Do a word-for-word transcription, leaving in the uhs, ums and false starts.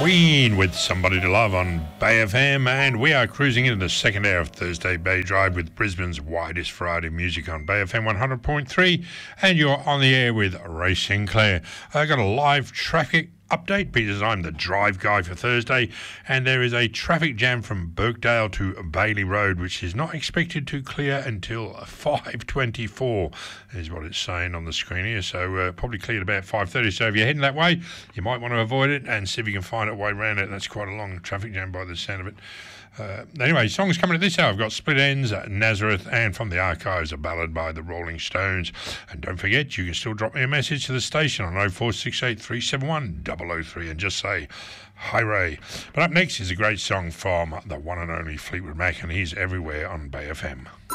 Queen with Somebody to Love on Bay F M, and we are cruising into the second hour of Thursday Bay Drive with Brisbane's widest variety of music on Bay F M one hundred point three, and you're on the air with Ray Sinclair. I got a live traffic update because I'm the drive guy for Thursday, and there is a traffic jam from Birkdale to Bailey Road which is not expected to clear until five twenty-four is what it's saying on the screen here, so uh, probably cleared about five thirty. So if you're heading that way, you might want to avoid it and see if you can find a way around it. That's quite a long traffic jam by the sound of it. Uh, anyway, songs coming at this hour. I've got Split Ends, Nazareth, and from the archives, a ballad by the Rolling Stones. And don't forget, you can still drop me a message to the station on oh four six eight, three seven one, double oh three and just say, hi Ray. But up next is a great song from the one and only Fleetwood Mac, and he's everywhere on Bay F M.